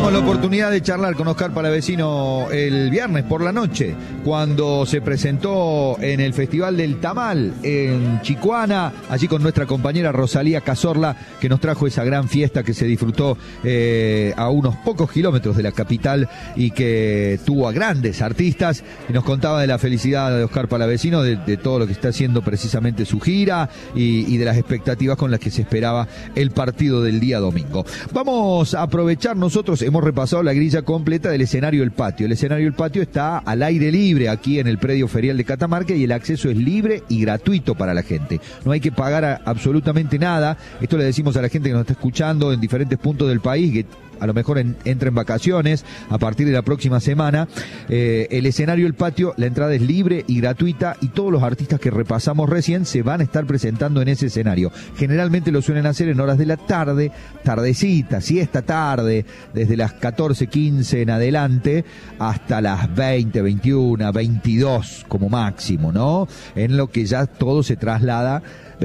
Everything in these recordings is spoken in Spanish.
Tuvimos la oportunidad de charlar con Oscar Palavecino el viernes por la noche, cuando se presentó en el Festival del Tamal en Chicoana, allí con nuestra compañera Rosalía Cazorla, que nos trajo esa gran fiesta que se disfrutó a unos pocos kilómetros de la capital y que tuvo a grandes artistas, y nos contaba de la felicidad de Oscar Palavecino, de todo lo que está haciendo precisamente su gira y de las expectativas con las que se esperaba el partido del día domingo. Vamos a aprovechar nosotros, hemos repasado la grilla completa del escenario del patio. El escenario del patio está al aire libre aquí en el predio ferial de Catamarca y el acceso es libre y gratuito para la gente. No hay que pagar absolutamente nada. Esto le decimos a la gente que nos está escuchando en diferentes puntos del país, que a lo mejor entra en vacaciones a partir de la próxima semana. El escenario del patio, la entrada es libre y gratuita y todos los artistas que repasamos recién se van a estar presentando en ese escenario. Generalmente lo suelen hacer en horas de la tarde, tardecita, siesta tarde, desde las 14:15 en adelante hasta las 20, 21, 22 como máximo, ¿no? En lo que ya todo se traslada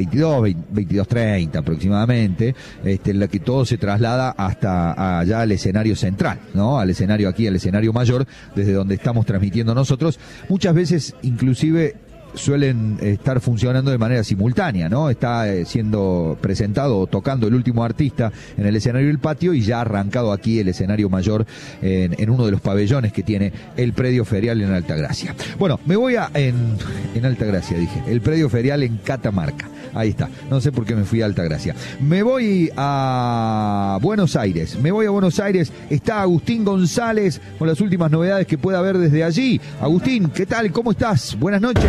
22:30 aproximadamente, en la que todo se traslada hasta allá al escenario central, ¿no? Al escenario aquí, al escenario mayor, desde donde estamos transmitiendo nosotros. Muchas veces, inclusive, suelen estar funcionando de manera simultánea, ¿no? Está siendo presentado o tocando el último artista en el escenario del patio y ya ha arrancado aquí el escenario mayor en uno de los pabellones que tiene el predio ferial en Altagracia. Bueno, me voy en Altagracia, dije, el predio ferial en Catamarca. Ahí está, no sé por qué me fui a Altagracia. Me voy a Buenos Aires, está Agustín González con las últimas novedades que pueda haber desde allí. Agustín, ¿qué tal? ¿Cómo estás? Buenas noches.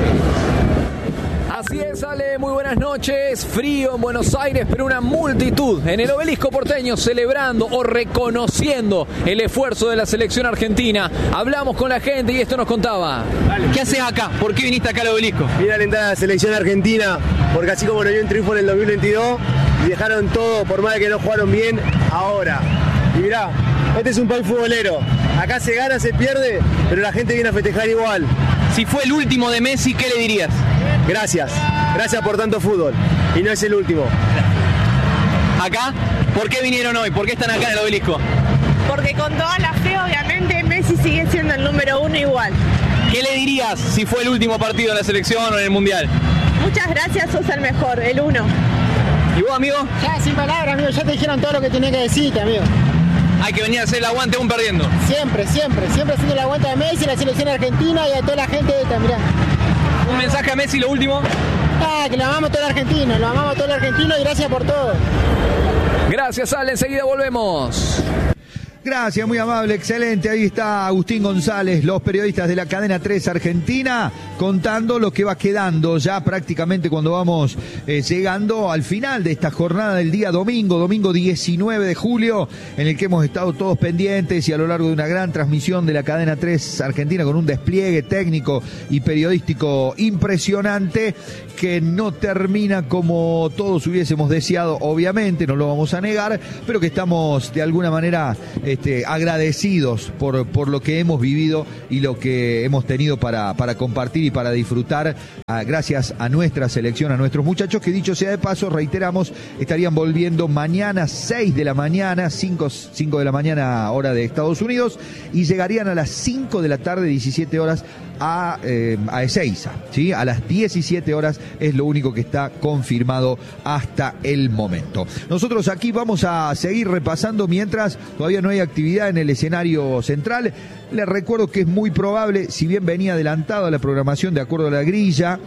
Así es, Ale, muy buenas noches. Frío en Buenos Aires, pero una multitud en el Obelisco porteño celebrando o reconociendo el esfuerzo de la selección argentina. Hablamos con la gente y esto nos contaba. Dale. ¿Qué haces acá? ¿Por qué viniste acá al Obelisco? Vine a alentar a la selección argentina, porque así como nos dio un triunfo en el 2022 y dejaron todo, por más de que no jugaron bien, ahora. Y mirá, este es un país futbolero. Acá se gana, se pierde, pero la gente viene a festejar igual. Si fue el último de Messi, ¿qué le dirías? Gracias por tanto fútbol. Y no es el último. ¿Acá? ¿Por qué vinieron hoy? ¿Por qué están acá en el Obelisco? Porque con toda la fe, obviamente, Messi sigue siendo el número uno igual. ¿Qué le dirías si fue el último partido en la selección o en el Mundial? Muchas gracias, sos el mejor, el uno. ¿Y vos, amigo? Ya, sin palabras, amigo, ya te dijeron todo lo que tenía que decirte, amigo. Hay que venir a hacer el aguante aún perdiendo. Siempre haciendo el aguante de Messi, la selección argentina y a toda la gente de esta, mirá. ¿Un mensaje a Messi, lo último? Que lo amamos todo el argentino, y gracias por todo. Gracias, Ale, enseguida volvemos. Gracias, muy amable, excelente. Ahí está Agustín González, los periodistas de la cadena 3 Argentina, contando lo que va quedando ya prácticamente cuando vamos llegando al final de esta jornada del día domingo 19 de julio, en el que hemos estado todos pendientes y a lo largo de una gran transmisión de la cadena 3 Argentina con un despliegue técnico y periodístico impresionante que no termina como todos hubiésemos deseado, obviamente, no lo vamos a negar, pero que estamos de alguna manera agradecidos por lo que hemos vivido y lo que hemos tenido para compartir y para disfrutar, gracias a nuestra selección, a nuestros muchachos, que dicho sea de paso, reiteramos, estarían volviendo mañana 6 de la mañana, 5 de la mañana hora de Estados Unidos, y llegarían a las 5 de la tarde, 17 horas, a Ezeiza, ¿sí? A las 17 horas es lo único que está confirmado hasta el momento. Nosotros aquí vamos a seguir repasando mientras todavía no hay actividad en el escenario central. Les recuerdo que es muy probable, si bien venía adelantado la programación de acuerdo a la grilla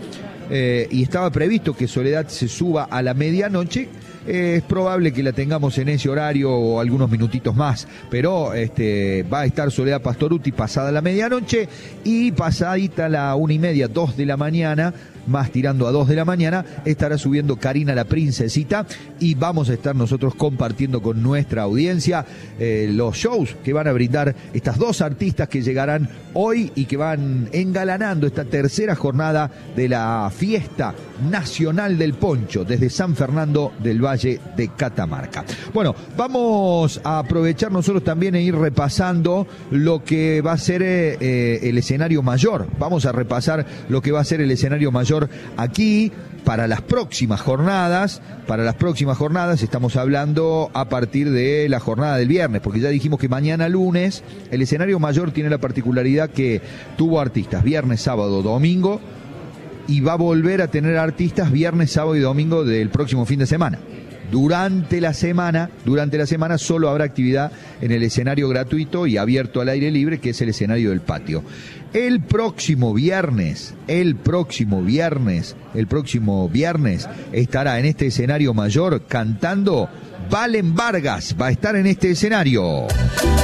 y estaba previsto que Soledad se suba a la medianoche, es probable que la tengamos en ese horario o algunos minutitos más, pero va a estar Soledad Pastorutti pasada la medianoche y pasadita la 1:30, 2 de la mañana, más tirando a 2 de la mañana, estará subiendo Karina la Princesita y vamos a estar nosotros compartiendo con nuestra audiencia los shows que van a brindar estas dos artistas que llegarán hoy y que van engalanando esta tercera jornada de la Fiesta Nacional del Poncho desde San Fernando del Valle Valle de Catamarca. Bueno, vamos a aprovechar nosotros también e ir repasando lo que va a ser el escenario mayor. Vamos a repasar lo que va a ser el escenario mayor aquí para las próximas jornadas. Para las próximas jornadas estamos hablando a partir de la jornada del viernes, porque ya dijimos que mañana lunes el escenario mayor tiene la particularidad que tuvo artistas viernes, sábado, domingo, y va a volver a tener artistas viernes, sábado y domingo del próximo fin de semana. Durante la semana solo habrá actividad en el escenario gratuito y abierto al aire libre, que es el escenario del patio. El próximo viernes estará en este escenario mayor cantando Valen Vargas, va a estar en este escenario.